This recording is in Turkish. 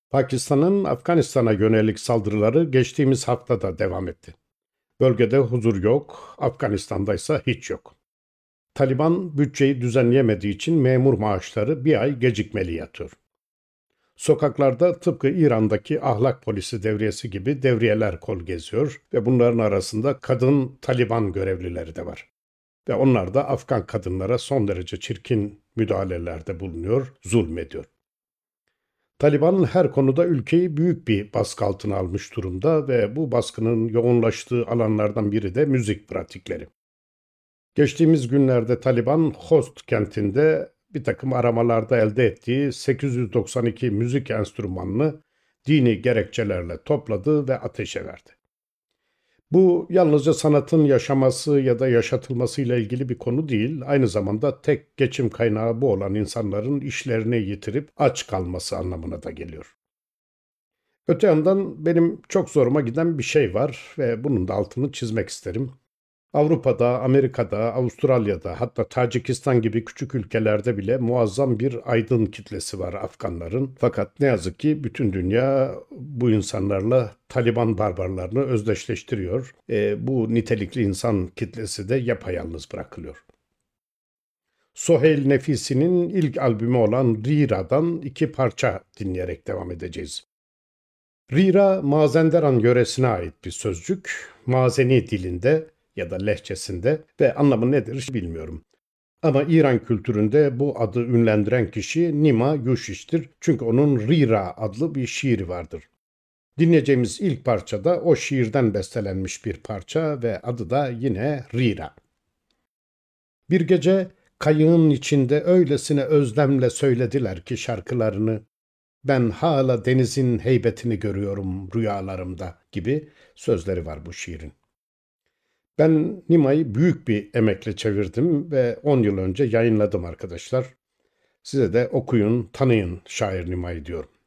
Pakistan'ın Afganistan'a yönelik saldırıları geçtiğimiz hafta da devam etti. Bölgede huzur yok, Afganistan'da ise hiç yok. Taliban bütçeyi düzenleyemediği için memur maaşları bir ay gecikmeli yatıyor. Sokaklarda tıpkı İran'daki ahlak polisi devriyesi gibi devriyeler kol geziyor ve bunların arasında kadın Taliban görevlileri de var. Ve onlar da Afgan kadınlara son derece çirkin müdahalelerde bulunuyor, zulmediyor. Taliban her konuda ülkeyi büyük bir baskı altına almış durumda ve bu baskının yoğunlaştığı alanlardan biri de müzik pratikleri. Geçtiğimiz günlerde Taliban Khost kentinde bir takım aramalarda elde ettiği 892 müzik enstrümanını dini gerekçelerle topladı ve ateşe verdi. Bu yalnızca sanatın yaşaması ya da yaşatılmasıyla ilgili bir konu değil, aynı zamanda tek geçim kaynağı bu olan insanların işlerini yitirip aç kalması anlamına da geliyor. Öte yandan benim çok zoruma giden bir şey var ve bunun da altını çizmek isterim. Avrupa'da, Amerika'da, Avustralya'da hatta Tacikistan gibi küçük ülkelerde bile muazzam bir aydın kitlesi var Afganların. Fakat ne yazık ki bütün dünya bu insanlarla Taliban barbarlarını özdeşleştiriyor. Bu nitelikli insan kitlesi de yapayalnız bırakılıyor. Soheil Nefisi'nin ilk albümü olan Rira'dan iki parça dinleyerek devam edeceğiz. Rira, Mazenderan yöresine ait bir sözcük. Mazeni dilinde ya da lehçesinde ve anlamı nedir bilmiyorum. Ama İran kültüründe bu adı ünlendiren kişi Nima Yushish'tir. Çünkü onun Rira adlı bir şiiri vardır. Dinleyeceğimiz ilk parça da o şiirden bestelenmiş bir parça ve adı da yine Rira. Bir gece kayığın içinde öylesine özlemle söylediler ki şarkılarını, ben hala denizin heybetini görüyorum rüyalarımda gibi sözleri var bu şiirin. Ben Nima'yı büyük bir emekle çevirdim ve 10 yıl önce yayınladım arkadaşlar. Size de okuyun, tanıyın şair Nima'yı diyorum.